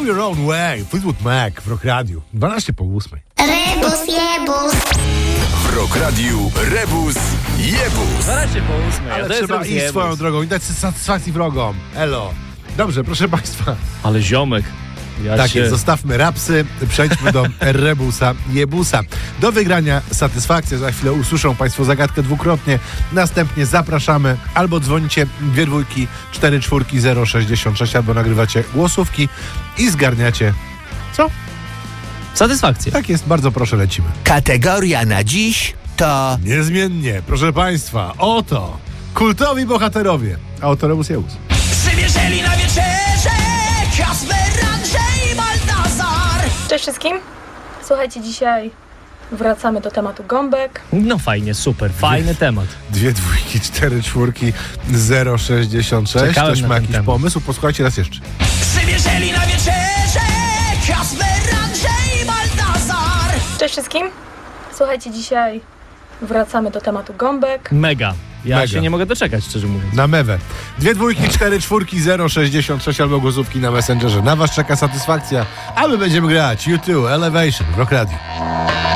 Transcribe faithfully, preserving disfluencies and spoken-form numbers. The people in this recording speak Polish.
Your Own Way, Fleetwood Mac w Rock Radiu. dwanaście po ósmej. Rebus, jebus. W Rock Radiu Rebus Jebus. dwanaście po ósmej. Ale to jest trzeba Rebus iść Jebus. swoją drogą i dać satysfakcji wrogom. Elo. Dobrze, proszę państwa. Ale ziomek. Ja Tak się... jest, zostawmy rapsy, przejdźmy do Rebusa Jebusa. Do wygrania satysfakcja, za chwilę usłyszą państwo zagadkę dwukrotnie, następnie zapraszamy, albo dzwonicie dwie dwójki, cztery czwórki, zero sześćdziesiąt sześć, albo nagrywacie głosówki i zgarniacie, co? Satysfakcję. Tak jest, bardzo proszę, lecimy. Kategoria na dziś to... Niezmiennie, proszę państwa, oto kultowi bohaterowie, a oto Rebus Jebus. Przymierzyli na wieczerze Kasper, Andrzej i Baltazar. Cześć wszystkim. Słuchajcie, dzisiaj wracamy do tematu gąbek. No fajnie, super, fajny temat. Dwie dwójki, cztery czwórki, zero sześćdziesiąt sześć. Czekałem Ktoś na ma ten jakiś temat. pomysł? Posłuchajcie raz jeszcze. Przymierzyli na wieczerze Kasper, Andrzej i Baltazar. Cześć wszystkim. Słuchajcie, dzisiaj wracamy do tematu gąbek. Mega. Ja Mega. się nie mogę doczekać, szczerze mówiąc. Na mewę. Dwie dwójki, cztery czwórki, zero sześćdziesiąt sześć albo głosówki na Messengerze. Na was czeka satysfakcja, a my będziemy grać YouTube Elevation w Rock Radio.